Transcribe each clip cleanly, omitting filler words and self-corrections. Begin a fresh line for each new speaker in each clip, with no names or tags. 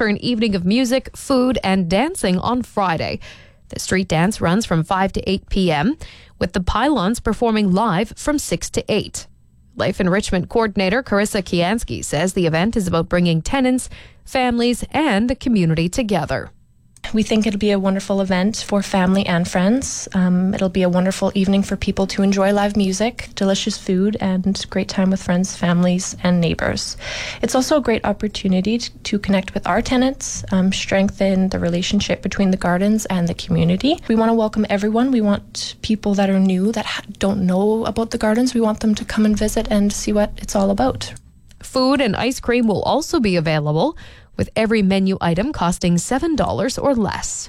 for an evening of music, food, and dancing on Friday. The street dance runs from 5 to 8 p.m., with the Pylons performing live from 6 to 8. Life Enrichment Coordinator Carissa Kiansky says the event is about bringing tenants, families, and the community together.
We think it'll be a wonderful event for family and friends. It'll be a wonderful evening for people to enjoy live music, delicious food, and great time with friends, families, and neighbors. It's also a great opportunity to connect with our tenants, strengthen the relationship between the gardens and the community. We want to welcome everyone. We want people that are new, that don't know about the gardens. We want them to come and visit and see what it's all about.
Food and ice cream will also be available, with every menu item costing $7 or less.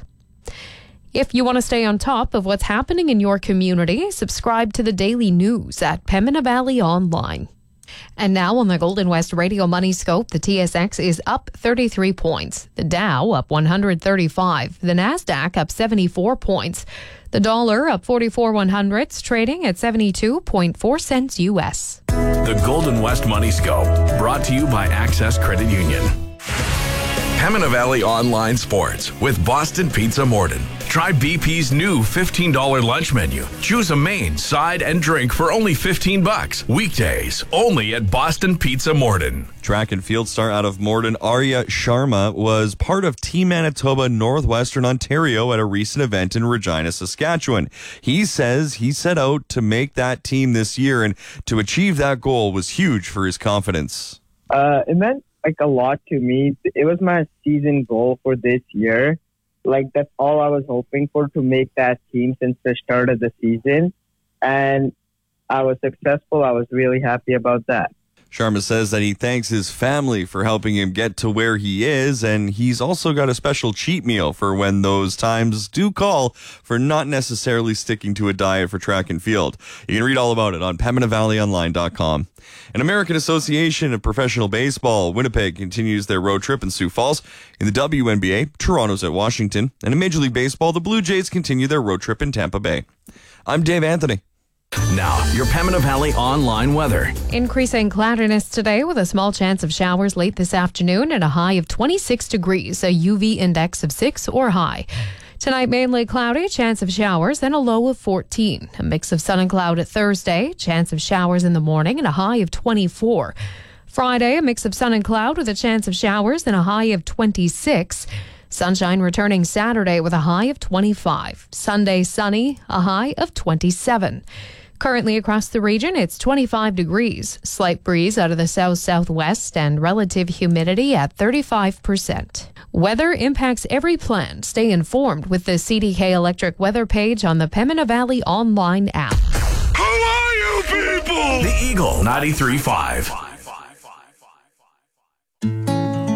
If you want to stay on top of what's happening in your community, subscribe to the daily news at Pembina Valley Online. And now on the Golden West Radio Money Scope, the TSX is up 33 points. The Dow up 135. The Nasdaq up 74 points. The dollar up 44/100, trading at 72.4 cents U.S.
The Golden West Money Scope, brought to you by Access Credit Union. Pembina Valley Online Sports with Boston Pizza Morden. Try BP's new $15 lunch menu. Choose a main, side, and drink for only $15. Weekdays, only at Boston Pizza Morden.
Track and field star out of Morden, Arya Sharma, was part of Team Manitoba Northwestern Ontario at a recent event in Regina, Saskatchewan. He says he set out to make that team this year, and to achieve that goal was huge for his confidence.
It meant a lot to me. It was my season goal for this year. That's all I was hoping for, to make that team since the start of the season. And I was successful. I was really happy about that.
Sharma says that he thanks his family for helping him get to where he is, and he's also got a special cheat meal for when those times do call for not necessarily sticking to a diet for track and field. You can read all about it on PembinaValleyOnline.com. An American Association of Professional Baseball, Winnipeg continues their road trip in Sioux Falls. In the WNBA, Toronto's at Washington. And in Major League Baseball, the Blue Jays continue their road trip in Tampa Bay. I'm Dave Anthony.
Now, your Pembina Valley online weather.
Increasing cloudiness today with a small chance of showers late this afternoon and a high of 26 degrees, a UV index of 6 or high. Tonight, mainly cloudy, chance of showers, and a low of 14. A mix of sun and cloud at Thursday, chance of showers in the morning and a high of 24. Friday, a mix of sun and cloud with a chance of showers and a high of 26. Sunshine returning Saturday with a high of 25. Sunday, sunny, a high of 27. Currently across the region, it's 25 degrees. Slight breeze out of the south-southwest and relative humidity at 35%. Weather impacts every plan. Stay informed with the CDK Electric weather page on the Pembina Valley Online app.
Who are you people? The Eagle 93.5.